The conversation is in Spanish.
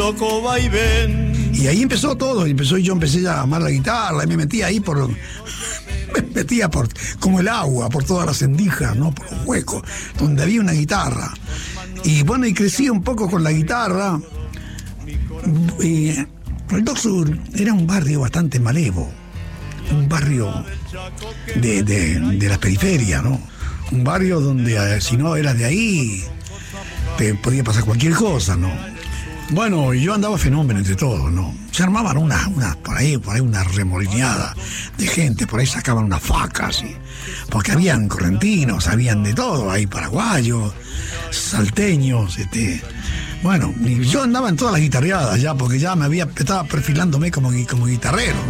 Loco vaivén. Y ahí empezó todo, yo empecé a amar la guitarra y me metía ahí como el agua, por todas las endijas, ¿no? Por los huecos, donde había una guitarra. Y bueno, y crecí un poco con la guitarra. Y el Dock Sur era un barrio bastante malevo, un barrio de la periferia, ¿no? Un barrio donde si no eras de ahí, te podía pasar cualquier cosa, ¿no? Bueno, yo andaba fenómeno entre todos, ¿no? Se armaban por ahí una remolineada de gente, por ahí sacaban unas facas, porque habían correntinos, habían de todo, ahí paraguayos, salteños, Bueno, y yo andaba en todas las guitarreadas ya, porque ya estaba perfilándome como guitarrero,